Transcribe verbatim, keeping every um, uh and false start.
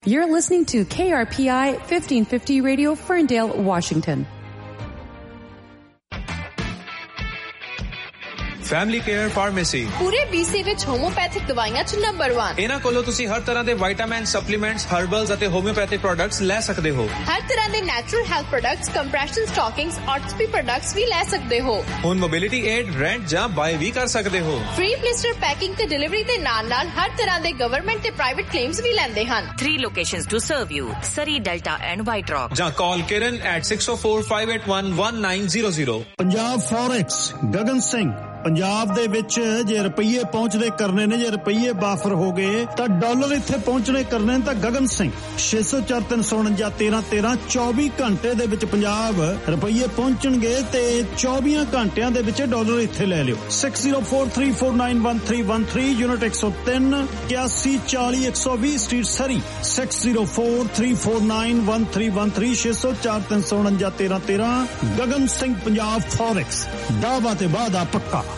You're listening to K R P I fifteen fifty Radio, Ferndale, Washington. Family care pharmacy ਪੂਰੇ B C ਵਿੱਚ homeopathic ਦਵਾਈਆਂ ਚ number ਇੱਕ। ਇਹਨਾਂ ਕੋਲੋਂ ਤੁਸੀਂ ਹਰ ਤਰ੍ਹਾਂ ਦੇ ਵਿਟਾਮਿਨ, ਸਪਲੀਮੈਂਟਸ, ਹਰਬਲਸ ਅਤੇ ਹੋਮਿਓਪੈਥਿਕ ਪ੍ਰੋਡਕਟਸ ਲੈ ਸਕਦੇ ਹੋ। ਹਰ ਤਰ੍ਹਾਂ ਦੇ natural health products, compression ਸਟਾਕਿੰਗਸ, ਆਰਥੋਪੀ products ਵੀ ਲੈ ਸਕਦੇ ਹੋ। ਹੁਣ ਮੋਬਿਲਿਟੀ ਏਡ, ਰੈਂਟ ਜਾਂ ਬਾਏ ਵੀ ਕਰ ਸਕਦੇ ਹੋ। ਫ੍ਰੀ ਪਲਿਸਟਰ ਪੈਕਿੰਗ ਤੇ ਡਿਲੀਵਰੀ ਦੇ ਨਾਲ ਨਾਲ ਹਰ ਤਰ੍ਹਾਂ ਦੇ ਗਵਰਨਮੈਂਟ ਤੇ ਪ੍ਰਾਈਵੇਟ ਕਲੇਮਸ ਵੀ ਲੈਂਦੇ ਹਨ। Three locations to serve you: Surrey, Delta and White Rock. ਜਾਂ ਕਾਲ ਕਿਰਨ at six oh four, five eight one, one nine zero zero। Punjab forex Gagan Singh. Punjab ਦੇ ਵਿੱਚ ਜੇ ਰੁਪਈਏ ਪਹੁੰਚਦੇ ਕਰਨੇ ਨੇ, ਜੇ ਰੁਪਈਏ ਬਾਫਰ ਹੋ ਗਏ ਤਾਂ ਡਾਲਰ ਇੱਥੇ ਪਹੁੰਚਣੇ ਕਰਨੇ ਤਾਂ ਗਗਨ ਸਿੰਘ ਛੇ ਸੌ ਚਾਰ ਤਿੰਨ ਸੌ ਉਣੰਜਾ ਤੇਰਾਂ ਤੇਰਾਂ ਚੌਵੀ ਘੰਟੇ ਦੇ ਵਿੱਚ ਪੰਜਾਬ ਰੁਪਈਏ ਪਹੁੰਚਣਗੇ ਤੇ ਚੌਵੀ ਘੰਟਿਆਂ ਦੇ ਵਿੱਚ ਡਾਲਰ ਇੱਥੇ ਲੈ ਲਿਓ। Six zero four three four nine one three one three unit ਇੱਕ ਸੌ ਤਿੰਨ ਇਕਿਆਸੀ ਚਾਲੀ ਇੱਕ ਸੌ ਵੀਹ ਸਟਰੀਟ ਸਰੀ six zero four three four nine one three one three ਛੇ ਸੌ ਚਾਰ ਤਿੰਨ ਸੌ ਉਣੰਜਾ ਤੇਰਾਂ ਤੇਰਾਂ। ਗਗਨ ਸਿੰਘ ਪੰਜਾਬ ਫੋਰੈਕਸ, ਦਾਅਵਾ ਤੇ ਵਾਅਦਾ ਪੱਕਾ।